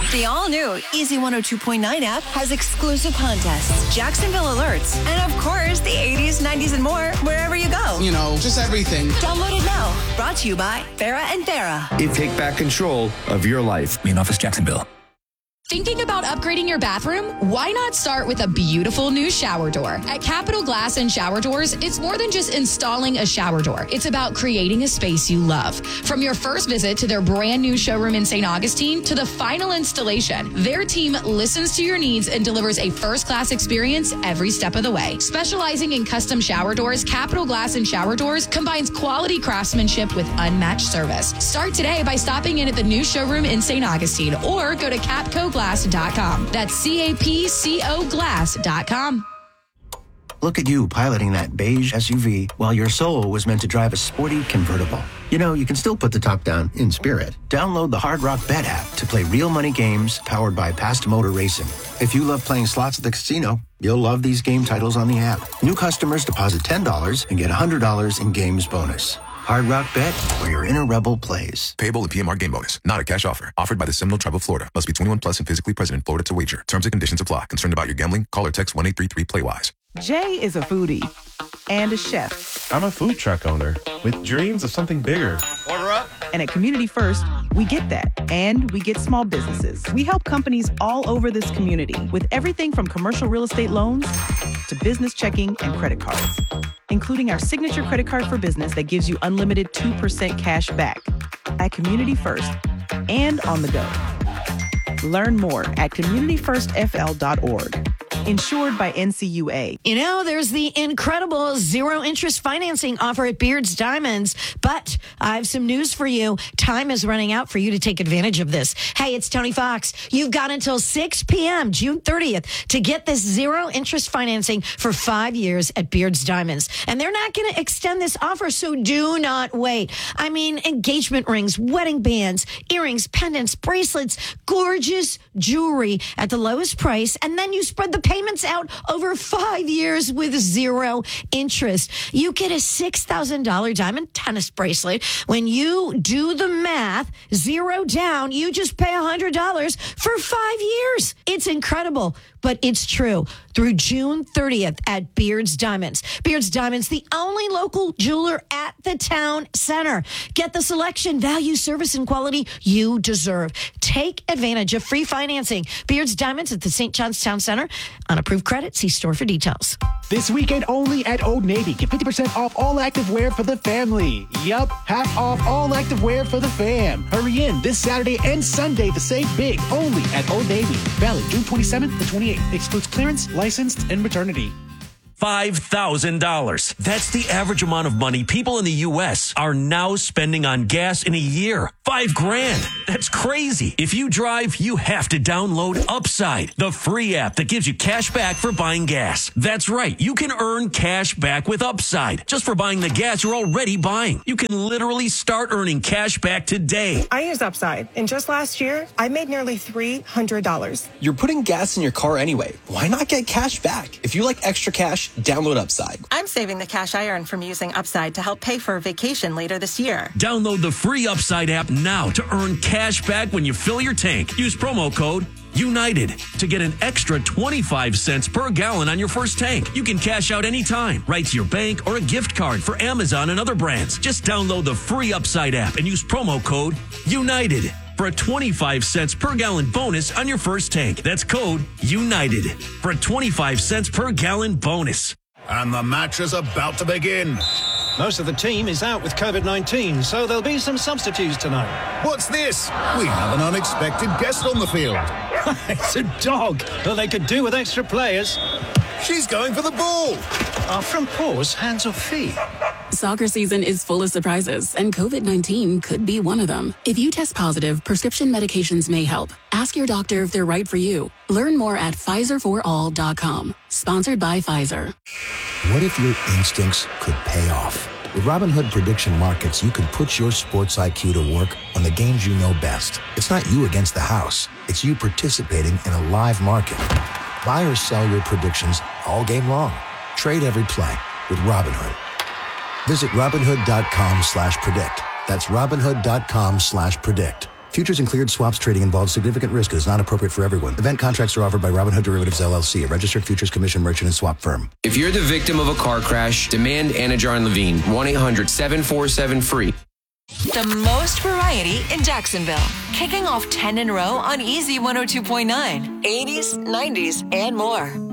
The all-new Easy 102.9 app has exclusive contests, Jacksonville alerts, and of course, the 80s, 90s, and more wherever you go. You know, just everything. Download it now. Brought to you by Farrah and Farrah. Take back control of your life. Main office, Jacksonville. Thinking about upgrading your bathroom? Why not start with a beautiful new shower door? At Capital Glass and Shower Doors, it's more than just installing a shower door. It's about creating a space you love. From your first visit to their brand new showroom in St. Augustine to the final installation, their team listens to your needs and delivers a first-class experience every step of the way. Specializing in custom shower doors, Capital Glass and Shower Doors combines quality craftsmanship with unmatched service. Start today by stopping in at the new showroom in St. Augustine or go to capcoglass.com. That's CAPCO glass.com. Look at you piloting that beige SUV while your soul was meant to drive a sporty convertible. You know, you can still put the top down in spirit. Download the Hard Rock Bet app to play real money games powered by Past Motor Racing. If you love playing slots at the casino, you'll love these game titles on the app. New customers deposit $10 and get $100 in games bonus. Hard Rock Bet, where your inner rebel plays. Payable in PMR game bonus. Not a cash offer. Offered by the Seminole Tribe of Florida. Must be 21 plus and physically present in Florida to wager. Terms and conditions apply. Concerned about your gambling? Call or text 1-833-PLAY-WISE. Jay is a foodie and a chef. I'm a food truck owner with dreams of something bigger. Order up. And at Community First, we get that. And we get small businesses. We help companies all over this community with everything from commercial real estate loans to business checking and credit cards, including our signature credit card for business that gives you unlimited 2% cash back at Community First and on the go. Learn more at communityfirstfl.org. Insured by NCUA. You know, there's the incredible zero-interest financing offer at Beard's Diamonds, but I have some news for you. Time is running out for you to take advantage of this. Hey, it's Tony Fox. You've got until 6 p.m., June 30th, to get this zero-interest financing for 5 years at Beard's Diamonds. And they're not going to extend this offer, so do not wait. I mean, engagement rings, wedding bands, earrings, pendants, bracelets, gorgeous jewelry at the lowest price, and then you spread the payments out over 5 years with zero interest. You get a $6,000 diamond tennis bracelet. When you do the math, zero down, you just pay $100 for 5 years. It's incredible, but it's true. Through June 30th at Beard's Diamonds. Beard's Diamonds, the only local jeweler at the town center. Get the selection, value, service, and quality you deserve. Take advantage of free financing. Beard's Diamonds at the St. John's Town Center. On approved credit, see store for details. This weekend only at Old Navy. Get 50% off all activewear for the family. Yup, half off all activewear for the fam. Hurry in this Saturday and Sunday to save big only at Old Navy. Valid June 27th to 28th. Excludes clearance, licensed, and maternity. $5,000. That's the average amount of money people in the U.S. are now spending on gas in a year. $5,000. That's crazy. If you drive, you have to download Upside, the free app that gives you cash back for buying gas. That's right. You can earn cash back with Upside just for buying the gas you're already buying. You can literally start earning cash back today. I use Upside, and just last year, I made nearly $300. You're putting gas in your car anyway. Why not get cash back? If you like extra cash, download Upside. I'm saving the cash I earn from using Upside to help pay for a vacation later this year. Download the free Upside app now to earn cash back when you fill your tank. Use promo code United to get an extra 25 cents per gallon on your first tank. You can cash out anytime, right to your bank or a gift card for Amazon and other brands. Just download the free Upside app and use promo code United for a 25 cents per gallon bonus on your first tank. That's code United for a 25 cents per gallon bonus. And the match is about to begin. Most of the team is out with COVID-19, so there'll be some substitutes tonight. What's this? We have an unexpected guest on the field. It's a dog. Well, they could do with extra players. She's going for the ball. Our front paws, hands or feet? Soccer season is full of surprises, and COVID-19 could be one of them. If you test positive, prescription medications may help. Ask your doctor if they're right for you. Learn more at PfizerForAll.com. Sponsored by Pfizer. What if your instincts could pay off? With Robinhood Prediction Markets, you can put your sports IQ to work on the games you know best. It's not you against the house. It's you participating in a live market. Buy or sell your predictions all game long. Trade every play with Robinhood. Visit Robinhood.com/predict. That's Robinhood.com/predict. Futures and cleared swaps trading involves significant risk and is not appropriate for everyone. Event contracts are offered by Robinhood Derivatives LLC, a registered futures commission merchant and swap firm. If you're the victim of a car crash, demand Anajar and Levine. 1-800-747-FREE. The most variety in Jacksonville. Kicking off 10 in a row on Easy 102.9. 80s, 90s, and more.